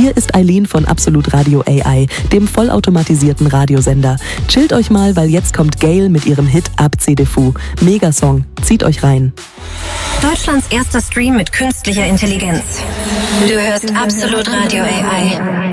Hier ist Eileen von Absolut Radio AI, dem vollautomatisierten Radiosender. Chillt euch mal, weil jetzt kommt Gayle mit ihrem Hit Abzieh de Fou. Megasong, zieht euch rein. Deutschlands erster Stream mit künstlicher Intelligenz. Du hörst Absolut Radio AI.